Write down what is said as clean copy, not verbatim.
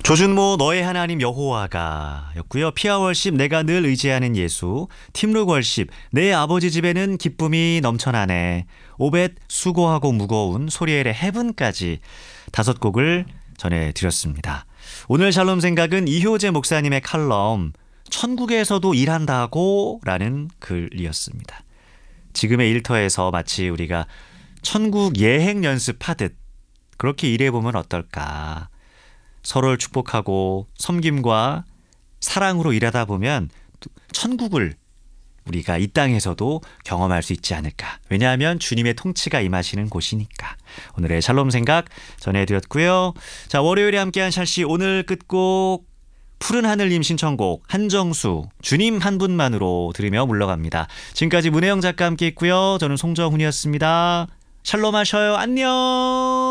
조준모 너의 하나님 여호와가 였고요. 피아월십 내가 늘 의지하는 예수, 팀룩월십 내 아버지 집에는 기쁨이 넘쳐나네, 오벳 수고하고 무거운 소리엘의 헤븐까지 5곡을 전해드렸습니다. 오늘 샬롬 생각은 이효재 목사님의 칼럼 천국에서도 일한다고 라는 글이었습니다. 지금의 일터에서 마치 우리가 천국 예행 연습하듯 그렇게 일해보면 어떨까. 서로를 축복하고 섬김과 사랑으로 일하다 보면 천국을 우리가 이 땅에서도 경험할 수 있지 않을까. 왜냐하면 주님의 통치가 임하시는 곳이니까. 오늘의 샬롬 생각 전해드렸고요. 자, 월요일에 함께한 샬시 오늘 끝곡 푸른 하늘님 신청곡 한정수 주님 한 분만으로 들으며 물러갑니다. 지금까지 문혜영 작가 함께 했고요. 저는 송정훈이었습니다. 샬롬 하셔요. 안녕.